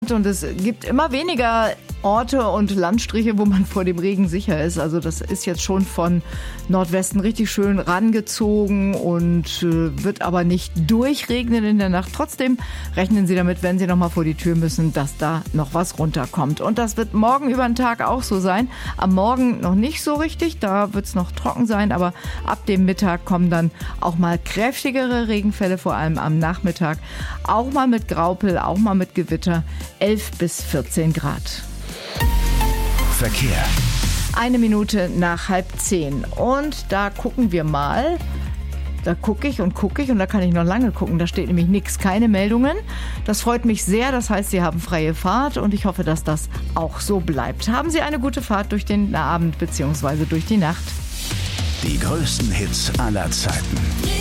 Grad und es gibt immer weniger Orte und Landstriche, wo man vor dem Regen sicher ist. Also das ist jetzt schon von Nordwesten richtig schön rangezogen und wird aber nicht durchregnen in der Nacht. Trotzdem rechnen Sie damit, wenn Sie noch mal vor die Tür müssen, dass da noch was runterkommt. Und das wird morgen über den Tag auch so sein. Am Morgen noch nicht so richtig, da wird es noch trocken sein, aber ab dem Mittag kommen dann auch mal kräftigere Regenfälle, vor allem am Nachmittag. Auch mal mit Graupel, auch mal mit Gewitter, 11 bis 14 Grad. Verkehr. 1 Minute nach 9:30 und da gucken wir mal. Da gucke ich und da kann ich noch lange gucken. Da steht nämlich nichts, keine Meldungen. Das freut mich sehr. Das heißt, Sie haben freie Fahrt und ich hoffe, dass das auch so bleibt. Haben Sie eine gute Fahrt durch den Abend bzw. durch die Nacht. Die größten Hits aller Zeiten.